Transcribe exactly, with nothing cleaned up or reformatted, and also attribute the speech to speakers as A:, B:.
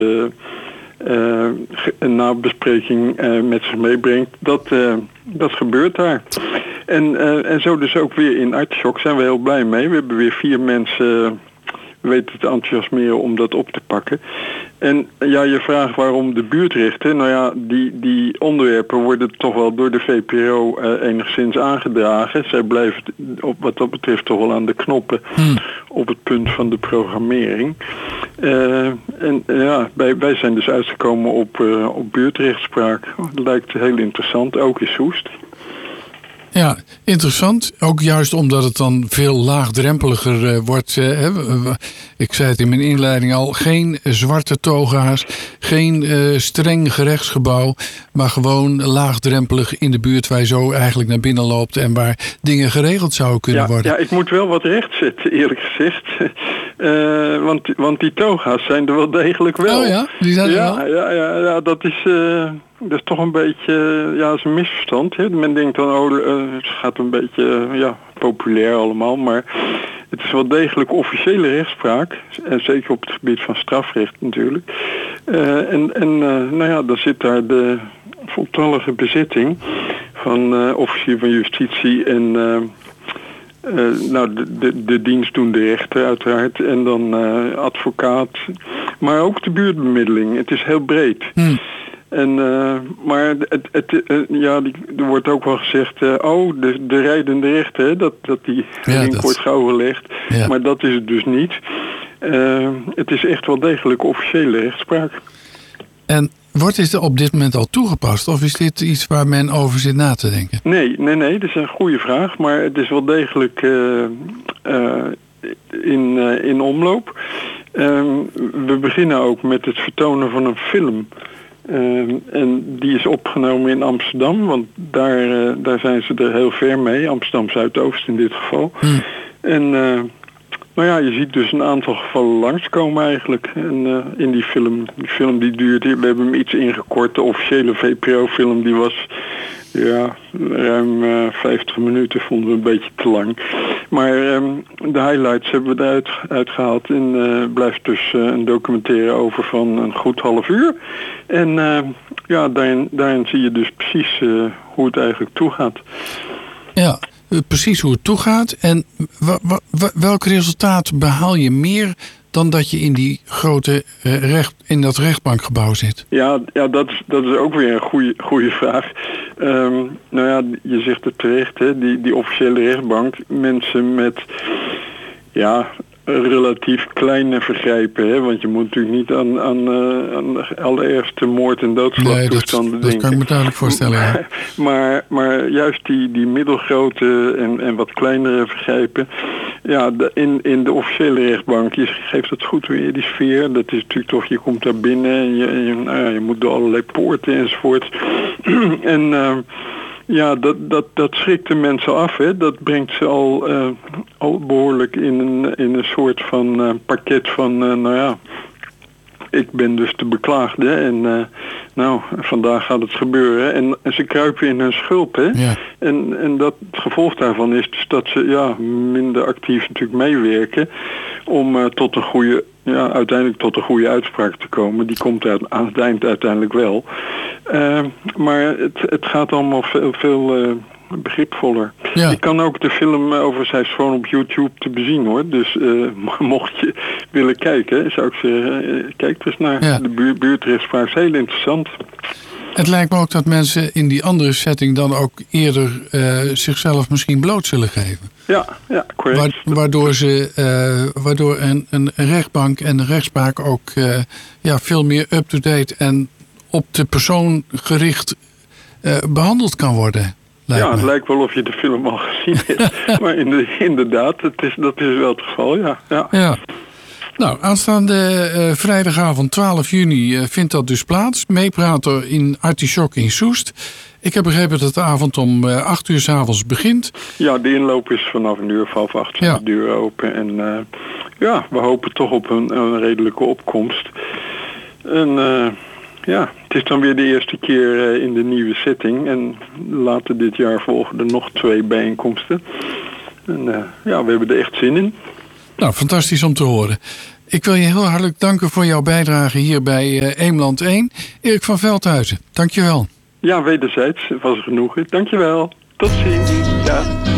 A: uh, uh, een nabespreking uh, met zich meebrengt. Dat, uh, dat gebeurt daar. En, uh, en zo dus ook weer in Artisjok zijn we heel blij mee. We hebben weer vier mensen weten te enthousiasmeren om dat op te pakken. En ja, je vraagt waarom de buurtrechten. Nou ja, die, die onderwerpen worden toch wel door de V P R O uh, enigszins aangedragen. Zij blijven op, wat dat betreft toch wel aan de knoppen hmm. op het punt van de programmering. Uh, en uh, ja, wij, wij zijn dus uitgekomen op, uh, op buurtrechtspraak. Dat lijkt heel interessant, ook in Soest.
B: Ja, interessant. Ook juist omdat het dan veel laagdrempeliger uh, wordt. Uh, ik zei het in mijn inleiding al. Geen zwarte toga's. Geen uh, streng gerechtsgebouw. Maar gewoon laagdrempelig in de buurt waar je zo eigenlijk naar binnen loopt. En waar dingen geregeld zouden kunnen
A: ja,
B: worden.
A: Ja, ik moet wel wat rechtzetten eerlijk gezegd. Uh, want, want die toga's zijn er wel degelijk wel.
B: Oh ja? Die zijn er
A: ja,
B: wel?
A: Ja, ja, ja, dat is... Uh... Dat is toch een beetje, ja, dat is een misverstand. Hè? Men denkt dan, oh, uh, het gaat een beetje, uh, ja, populair allemaal. Maar het is wel degelijk officiële rechtspraak. En zeker op het gebied van strafrecht natuurlijk. Uh, en en uh, nou ja, dan zit daar de voltallige bezitting van uh, officier van justitie en... Uh, Uh, nou, de, de, de dienstdoende rechter uiteraard. En dan uh, advocaat. Maar ook de buurtbemiddeling. Het is heel breed. Hmm. En, uh, maar het, het, uh, ja, die, er wordt ook wel gezegd... Uh, oh, de, de rijdende rechter, hè, dat, dat die
B: ja,
A: link wordt gauw gelegd. Ja. Maar dat is het dus niet. Uh, het is echt wel degelijk officiële rechtspraak.
B: En wordt dit op dit moment al toegepast? Of is dit iets waar men over zit na te denken?
A: Nee, nee, nee. Dat is een goede vraag. Maar het is wel degelijk uh, uh, in, uh, in omloop. Uh, we beginnen ook met het vertonen van een film... Uh, en die is opgenomen in Amsterdam, want daar, uh, daar zijn ze er heel ver mee. Amsterdam Zuidoost in dit geval. Hmm. En uh, nou ja, je ziet dus een aantal gevallen langskomen eigenlijk. En uh, in die film, die film die duurt, we hebben hem iets ingekort. De officiële V P R O-film die was ja, ruim uh, vijftig minuten, vonden we een beetje te lang. Maar um, de highlights hebben we eruit uitgehaald. En uh, blijft dus uh, een documentaire over van een goed half uur. En uh, ja, daarin, daarin zie je dus precies uh, hoe het eigenlijk toegaat.
B: Ja, precies hoe het toegaat. En w- w- welk resultaat behaal je meer dan dat je in die grote uh, recht, in dat rechtbankgebouw zit?
A: Ja, ja dat, is, dat is ook weer een goede, goede vraag. Um, nou ja, je zegt het terecht, hè, die, die officiële rechtbank, mensen met ja, relatief kleine vergrijpen, hè, want je moet natuurlijk niet aan, aan, uh, aan de allerergste moord- en doodslagtoestanden
B: nee, dat,
A: denken.
B: Dat kan ik me duidelijk voorstellen. Ja.
A: Maar, maar, maar juist die, die middelgrote en, en wat kleinere vergrijpen, ja, de, in, in de officiële rechtbank, je geeft het goed weer, die sfeer. Dat is natuurlijk toch, je komt daar binnen en je, en je, nou ja, je moet door allerlei poorten enzovoort. en uh, ja, dat, dat, dat schrikt de mensen af. Hè. Dat brengt ze al, uh, al behoorlijk in een, in een soort van uh, pakket van, uh, nou ja, ik ben dus de beklaagde en uh, nou, vandaag gaat het gebeuren. En, en ze kruipen in hun schulp. Hè?
B: Ja.
A: En, en dat, het gevolg daarvan is dus dat ze ja, minder actief natuurlijk meewerken om uh, tot een goede, ja, uiteindelijk tot een goede uitspraak te komen. Die komt uit, aan het eind uiteindelijk wel. Uh, maar het, het gaat allemaal veel, veel uh, begripvoller. Ja. Ik kan ook de film over zij is gewoon op YouTube te bezien hoor. Dus uh, mocht je willen kijken, zou ik zeggen, uh, kijk eens naar ja. de buurt, buurtrechtspraak. Is heel interessant.
B: Het lijkt me ook dat mensen in die andere setting dan ook eerder uh, zichzelf misschien bloot zullen geven.
A: Ja, ja, correct.
B: Wa- waardoor ze, uh, waardoor een, een rechtbank en een rechtspraak ook uh, ja, veel meer up-to-date en op de persoon gericht uh, behandeld kan worden.
A: Ja, me. Het lijkt wel of je de film al gezien hebt. Maar in de, inderdaad, het is, dat is wel het geval, ja. ja.
B: ja. Nou, aanstaande uh, vrijdagavond twaalf juni uh, vindt dat dus plaats. Meepraten in Artisjok in Soest. Ik heb begrepen dat de avond om uh, acht uur 's avonds begint.
A: Ja, de inloop is vanaf een uur of half acht ja. de deur open. En uh, ja, we hopen toch op een, een redelijke opkomst. En uh, ja, het is dan weer de eerste keer uh, in de nieuwe setting. En later dit jaar volgen er nog twee bijeenkomsten. En uh, ja, we hebben er echt zin in.
B: Nou, fantastisch om te horen. Ik wil je heel hartelijk danken voor jouw bijdrage hier bij uh, Eemland één. Erik van Veldhuizen, dankjewel.
A: Ja, wederzijds was er genoegen. Dankjewel. Tot ziens. Ja.